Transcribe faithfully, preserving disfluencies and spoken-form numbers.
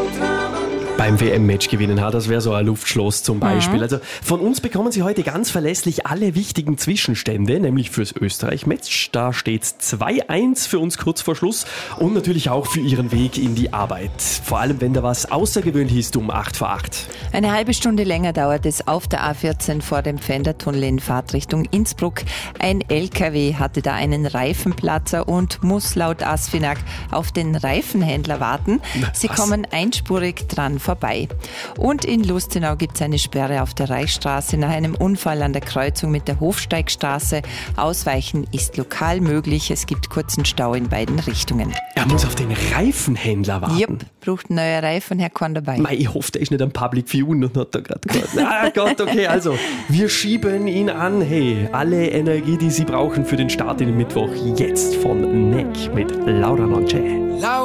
Beim W M-Match gewinnen hat, das wäre so ein Luftschloss zum Beispiel. Mhm. Also von uns bekommen Sie heute ganz verlässlich alle wichtigen Zwischenstände, nämlich fürs Österreich-Match. Da steht's zwei eins für uns kurz vor Schluss und natürlich auch für Ihren Weg in die Arbeit. Vor allem, wenn da was außergewöhnlich ist um acht vor acht. Eine halbe Stunde länger dauert es auf der A vierzehn vor dem Pfändertunnel in Fahrtrichtung Innsbruck. Ein L K W hatte da einen Reifenplatzer und muss laut ASFINAG auf den Reifenhändler warten. Sie Was? kommen einspurig dran vorbei. Und in Lustenau gibt es eine Sperre auf der Reichsstraße nach einem Unfall an der Kreuzung mit der Hofsteigstraße. Ausweichen ist lokal möglich. Es gibt kurzen Stau in beiden Richtungen. Er muss auf den Reifenhändler warten. Jupp, braucht ein neuer Reifen, Herr Korn dabei. Mei, ich hoffe, der ist nicht am Public Viewing und hat da gerade gehört. Ah Gott, okay, also, wir schieben ihn an. Hey, alle Energie, die Sie brauchen für den Start in den Mittwoch, jetzt von Neck mit Laura Nonce.